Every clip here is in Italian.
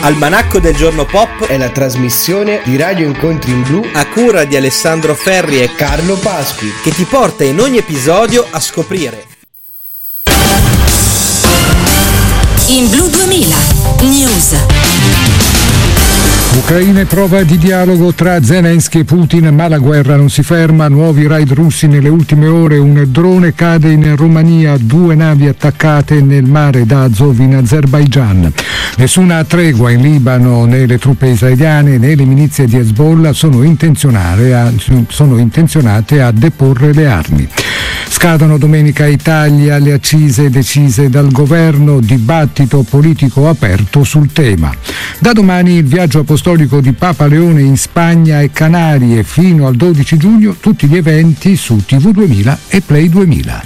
Almanacco del Giorno Pop è la trasmissione di Radio Incontri in Blu a cura di Alessandro Ferri e Carlo Pasqui, che ti porta in ogni episodio a scoprire In Blu 2000 News. Ucraina è prova di dialogo tra Zelensky e Putin, ma la guerra non si ferma. Nuovi raid russi nelle ultime ore, un drone cade in Romania, 2 navi attaccate nel mare d'Azov in Azerbaigian. Nessuna tregua in Libano, né le truppe israeliane né le milizie di Hezbollah sono intenzionate a deporre le armi. Scadono domenica Italia le accise decise dal governo, dibattito politico aperto sul tema. Da domani il viaggio apostolico di Papa Leone in Spagna e Canarie fino al 12 giugno, tutti gli eventi su TV 2000 e Play 2000.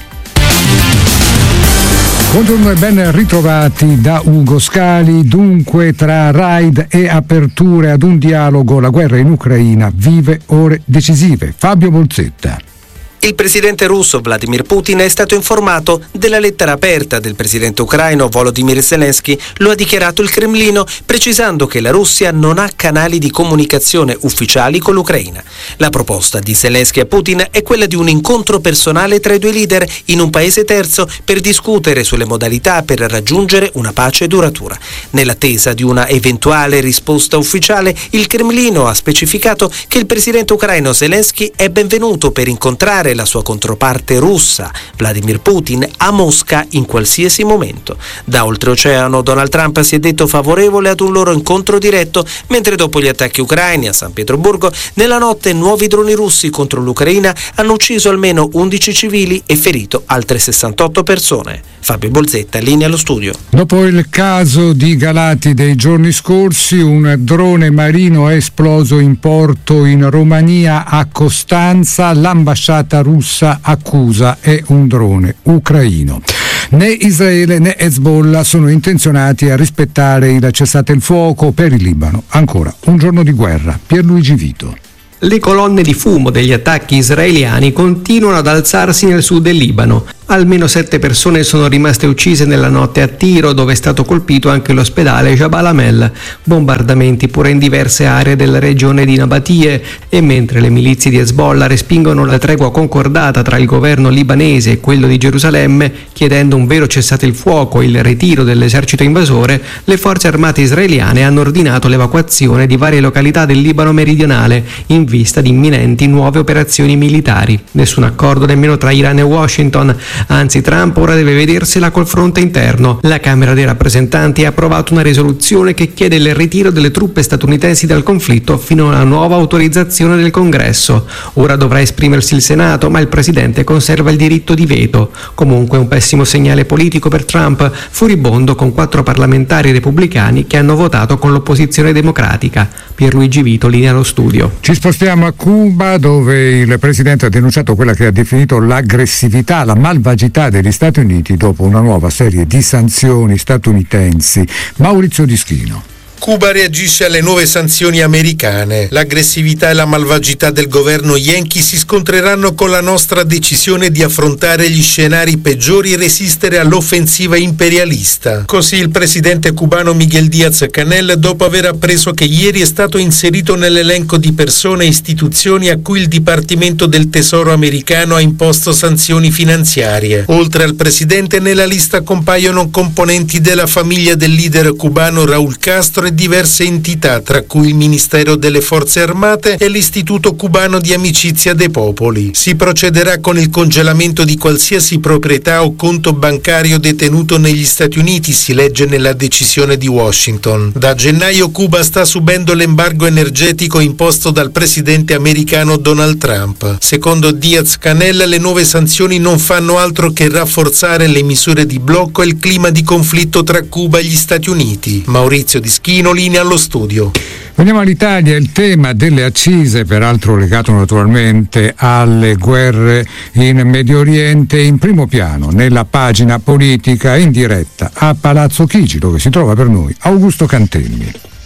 Buongiorno e ben ritrovati da Ugo Scali. Dunque, tra raid e aperture ad un dialogo, la guerra in Ucraina vive ore decisive. Fabio Bolzetta. Il presidente russo Vladimir Putin è stato informato della lettera aperta del presidente ucraino Volodymyr Zelensky. Lo ha dichiarato il Cremlino, precisando che la Russia non ha canali di comunicazione ufficiali con l'Ucraina. La proposta di Zelensky a Putin è quella di un incontro personale tra i due leader in un paese terzo per discutere sulle modalità per raggiungere una pace duratura. Nell'attesa di una eventuale risposta ufficiale, il Cremlino ha specificato che il presidente ucraino Zelensky è benvenuto per incontrare la sua controparte russa, Vladimir Putin, a Mosca in qualsiasi momento. Da oltreoceano Donald Trump si è detto favorevole ad un loro incontro diretto, mentre dopo gli attacchi ucraini a San Pietroburgo, nella notte nuovi droni russi contro l'Ucraina hanno ucciso almeno 11 civili e ferito altre 68 persone. Fabio Bolzetta, linea allo studio. Dopo il caso di Galati dei giorni scorsi, un drone marino è esploso in porto in Romania a Costanza. L'ambasciata russa accusa è un drone ucraino. Né Israele né Hezbollah sono intenzionati a rispettare il cessate il fuoco per il Libano. Ancora un giorno di guerra. Pierluigi Vito. Le colonne di fumo degli attacchi israeliani continuano ad alzarsi nel sud del Libano. Almeno 7 persone sono rimaste uccise nella notte a Tiro, dove è stato colpito anche l'ospedale Jabal Amel. Bombardamenti pure in diverse aree della regione di Nabatie. E mentre le milizie di Hezbollah respingono la tregua concordata tra il governo libanese e quello di Gerusalemme, chiedendo un vero cessate il fuoco e il ritiro dell'esercito invasore, le forze armate israeliane hanno ordinato l'evacuazione di varie località del Libano meridionale in vista di imminenti nuove operazioni militari. Nessun accordo nemmeno tra Iran e Washington. Anzi, Trump ora deve vedersela col fronte interno. La Camera dei rappresentanti ha approvato una risoluzione che chiede il ritiro delle truppe statunitensi dal conflitto fino a una nuova autorizzazione del Congresso. Ora dovrà esprimersi il Senato, ma il presidente conserva il diritto di veto. Comunque un pessimo segnale politico per Trump, furibondo con 4 parlamentari repubblicani che hanno votato con l'opposizione democratica. Pierluigi Vito, linea allo studio. Ci spostiamo a Cuba, dove il presidente ha denunciato quella che ha definito l'aggressività, la malvagità degli Stati Uniti dopo una nuova serie di sanzioni statunitensi. Maurizio Dischino. Cuba reagisce alle nuove sanzioni americane. L'aggressività e la malvagità del governo Yankee si scontreranno con la nostra decisione di affrontare gli scenari peggiori e resistere all'offensiva imperialista. Così il presidente cubano Miguel Díaz-Canel, dopo aver appreso che ieri è stato inserito nell'elenco di persone e istituzioni a cui il Dipartimento del Tesoro americano ha imposto sanzioni finanziarie. Oltre al presidente, nella lista compaiono componenti della famiglia del leader cubano Raúl Castro e diverse entità, tra cui il Ministero delle Forze Armate e l'Istituto Cubano di Amicizia dei Popoli. Si procederà con il congelamento di qualsiasi proprietà o conto bancario detenuto negli Stati Uniti, si legge nella decisione di Washington. Da gennaio Cuba sta subendo l'embargo energetico imposto dal presidente americano Donald Trump. Secondo Díaz-Canel, le nuove sanzioni non fanno altro che rafforzare le misure di blocco e il clima di conflitto tra Cuba e gli Stati Uniti. Maurizio Dischino, linea allo studio. Veniamo all'Italia. Il tema delle accise, peraltro legato naturalmente alle guerre in Medio Oriente, in primo piano nella pagina politica in diretta a Palazzo Chigi, dove si trova per noi Augusto Cantelli.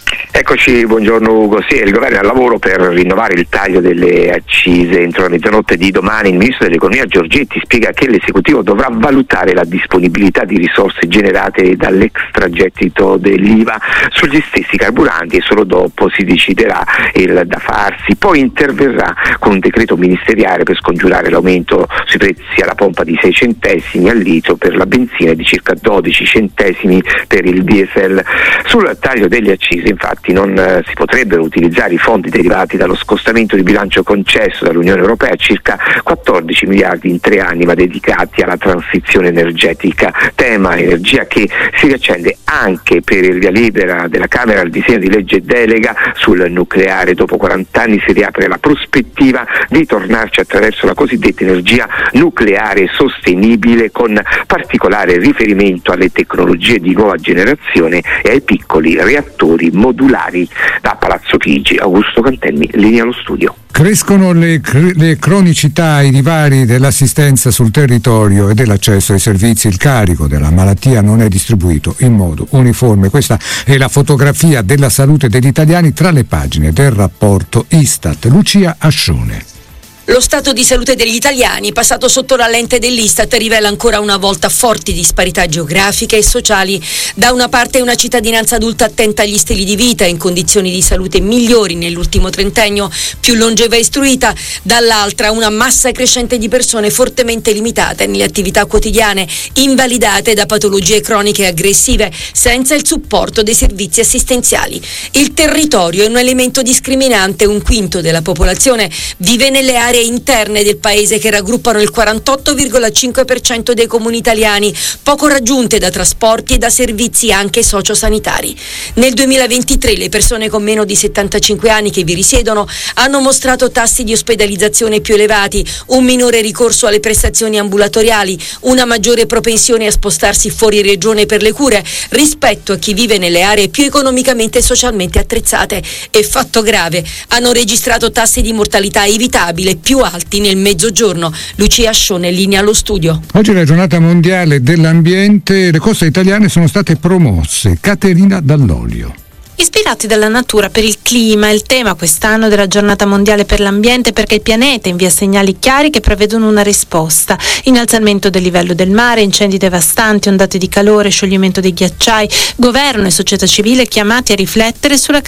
Eccoci, buongiorno Ugo. Sì, il governo è al lavoro per rinnovare il taglio delle accise entro la mezzanotte di domani. Il ministro dell'economia Giorgetti spiega che l'esecutivo dovrà valutare la disponibilità di risorse generate dall'extragettito dell'IVA sugli stessi carburanti e solo dopo si deciderà il da farsi. Poi interverrà con un decreto ministeriale per scongiurare l'aumento sui prezzi alla pompa di 6 centesimi al litro per la benzina e di circa 12 centesimi per il diesel. Sul taglio delle accise infatti non si potrebbero utilizzare i fondi derivati dallo scostamento di bilancio concesso dall'Unione Europea, circa 14 miliardi in 3 anni, ma dedicati alla transizione energetica, tema energia che si riaccende anche per il via libera della Camera al disegno di legge delega sul nucleare. Dopo 40 anni si riapre la prospettiva di tornarci attraverso la cosiddetta energia nucleare sostenibile, con particolare riferimento alle tecnologie di nuova generazione e ai piccoli reattori modulari. Da Palazzo Chigi, Augusto Cantelmi, linea allo studio. Crescono le cronicità, i divari dell'assistenza sul territorio e dell'accesso ai servizi. Il carico della malattia non è distribuito in modo uniforme. Questa è la fotografia della salute degli italiani tra le pagine del rapporto Istat. Lucia Ascione. Lo stato di salute degli italiani, passato sotto la lente dell'Istat, rivela ancora una volta forti disparità geografiche e sociali. Da una parte una cittadinanza adulta attenta agli stili di vita, in condizioni di salute migliori nell'ultimo trentennio, più longeva e istruita, dall'altra una massa crescente di persone fortemente limitate nelle attività quotidiane, invalidate da patologie croniche aggressive, senza il supporto dei servizi assistenziali. Il territorio è un elemento discriminante, 1/5 della popolazione vive nelle aree interne del paese che raggruppano il 48,5% dei comuni italiani, poco raggiunte da trasporti e da servizi anche sociosanitari. Nel 2023 le persone con meno di 75 anni che vi risiedono hanno mostrato tassi di ospedalizzazione più elevati, un minore ricorso alle prestazioni ambulatoriali, una maggiore propensione a spostarsi fuori regione per le cure rispetto a chi vive nelle aree più economicamente e socialmente attrezzate. E fatto grave, hanno registrato tassi di mortalità evitabile più alti nel mezzogiorno. Lucia Ascione, linea allo studio. Oggi è la giornata mondiale dell'ambiente, le coste italiane sono state promosse. Caterina Dall'Olio. Ispirati dalla natura per il clima, il tema quest'anno della giornata mondiale per l'ambiente, perché il pianeta invia segnali chiari che prevedono una risposta: innalzamento del livello del mare, incendi devastanti, ondate di calore, scioglimento dei ghiacciai. Governo e società civile chiamati a riflettere sulla